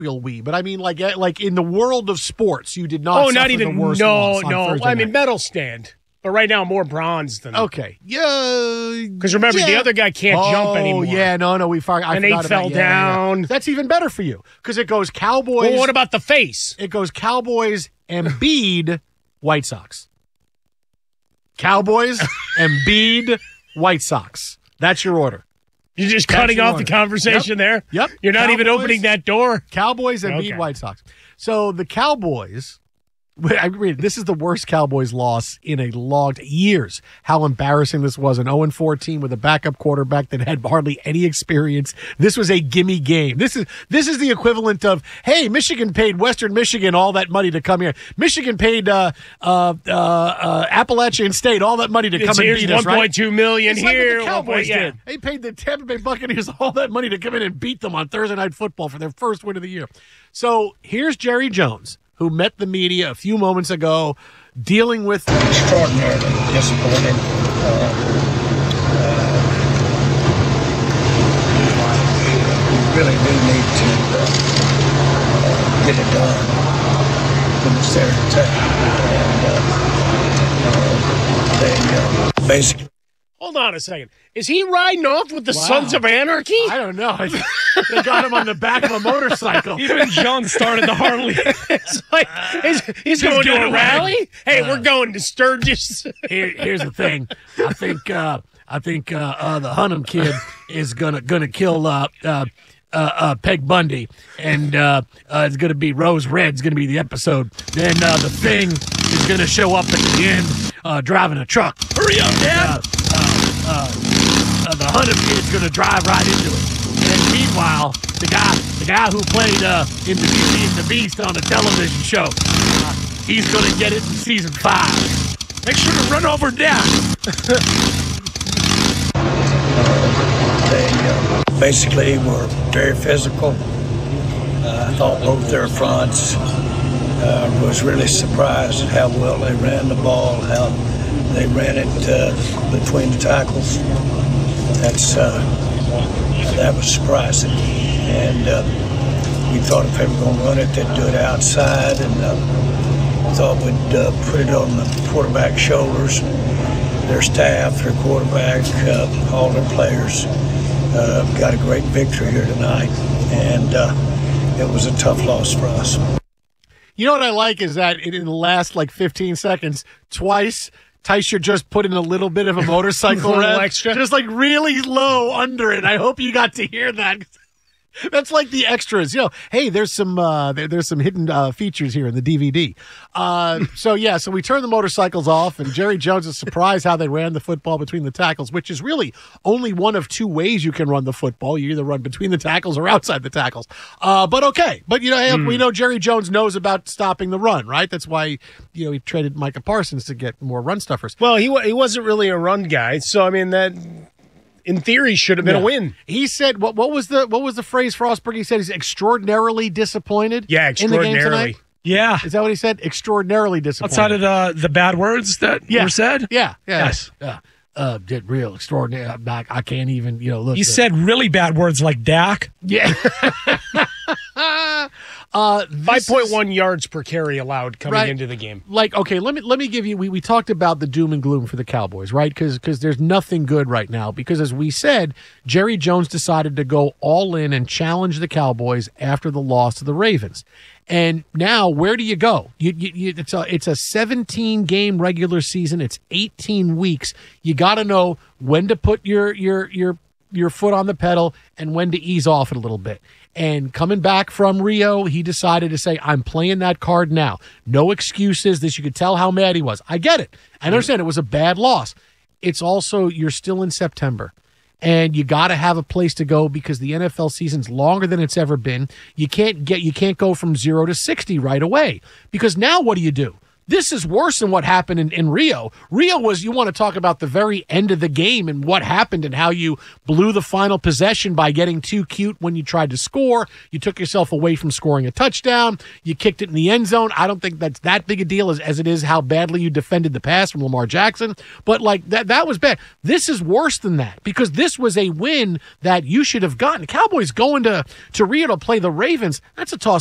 we, but I mean like in the world of sports, you did not. Oh, not even the worst loss on Thursday I mean night. medal stand, but right now more bronze than. Okay, yeah. Because remember the other guy can't jump anymore. Oh yeah, no, I forgot. And he fell down. Yeah. That's even better for you because it goes Cowboys. Well, what about the face? It goes Cowboys, Embiid, White Sox. Cowboys, Embiid, White Sox. That's your order. You're just cutting off the conversation there? Yep. You're not even opening that door? Cowboys, Embiid, White Sox. So the Cowboys, I agree, this is the worst Cowboys loss in a long years. How embarrassing this was. An 0-14 with a backup quarterback that had hardly any experience. This was a gimme game. This is the equivalent of, hey, Michigan paid Western Michigan all that money to come here. Michigan paid Appalachian State all that money to come and beat us, right? $1.2 million it's here. Like what the Cowboys did. They paid the Tampa Bay Buccaneers all that money to come in and beat them on Thursday Night Football for their first win of the year. So here's Jerry Jones, who met the media a few moments ago, dealing with extraordinarily disappointed. We really do need to get it done when it's there to take. And they basically. Hold on a second. Is he riding off with the Sons of Anarchy? I don't know. They got him on the back of a motorcycle. Even John started the Harley. It's like he's going to a rally. Hey, we're going to Sturgis. Here's the thing. I think the Hunnam kid is gonna kill Peg Bundy, and it's gonna be Rose Red's gonna be the episode. Then the Thing is gonna show up at the end driving a truck. Hurry up, Dad! The Hunnam kid's gonna drive right into it. And meanwhile, the guy who played in the Beauty and the Beast on a television show, he's gonna get it in season 5. Make sure to run over Dad. They basically were very physical. I thought both their fronts was really surprised at how well they ran the ball, how they ran it between the tackles. That was surprising. And we thought if they were going to run it, they'd do it outside, and thought we'd put it on the quarterback's shoulders. Their staff, their quarterback, all their players got a great victory here tonight, and it was a tough loss for us. You know what I like is that in the last 15 seconds, twice, Teicher just put in a little bit of a motorcycle rev, extra, just really low under it. I hope you got to hear that. That's like the extras, Hey, there's some hidden features here in the DVD. So we turned the motorcycles off, and Jerry Jones is surprised how they ran the football between the tackles, which is really only one of two ways you can run the football. You either run between the tackles or outside the tackles. But okay, but we know Jerry Jones knows about stopping the run, right? That's why he traded Micah Parsons to get more run stuffers. Well, he wasn't really a run guy, so I mean that. In theory, should have been a win. He said, "What was the phrase Frostberg? He said he's extraordinarily disappointed." Yeah, extraordinarily. In the game tonight? Yeah, is that what he said? Extraordinarily disappointed. Outside of the bad words that were said. Yeah. Yes. Did real extraordinary. I can't even look. You said really bad words like Dak. Yeah. 5.1 yards per carry allowed coming into the game. Okay, let me give you. We talked about the doom and gloom for the Cowboys, right? Because there's nothing good right now. Because as we said, Jerry Jones decided to go all in and challenge the Cowboys after the loss to the Ravens. And now, where do you go? It's a 17-game regular season. It's 18 weeks. You got to know when to put your foot on the pedal and when to ease off it a little bit. And coming back from Rio, he decided to say, I'm playing that card now. No excuses. You could tell how mad he was. I get it. I understand it was a bad loss. It's also, you're still in September. And you got to have a place to go because the NFL season's longer than it's ever been. You can't go from 0 to 60 right away. Because now what do? This is worse than what happened in Rio. Rio was, you want to talk about the very end of the game and what happened and how you blew the final possession by getting too cute when you tried to score. You took yourself away from scoring a touchdown. You kicked it in the end zone. I don't think that's that big a deal as it is how badly you defended the pass from Lamar Jackson. But like that was bad. This is worse than that because this was a win that you should have gotten. Cowboys going to Rio to play the Ravens. That's a toss